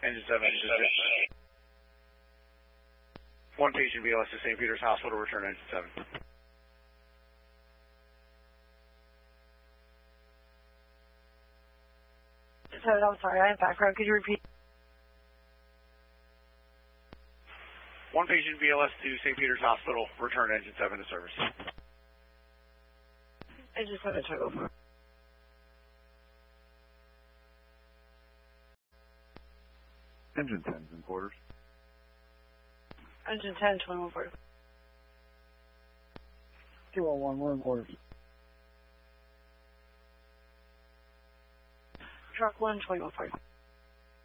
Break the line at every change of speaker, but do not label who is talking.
Engine 7. One patient BLS to St. Peter's Hospital, return engine 7.
I'm sorry, I have background. Could you repeat?
One patient BLS to St. Peter's Hospital, return engine 7 to service.
Engine 7, try to go for it.
Engine 10's in quarters.
Engine 10, 2140.
201, we're in quarters.
Truck 1, 2140.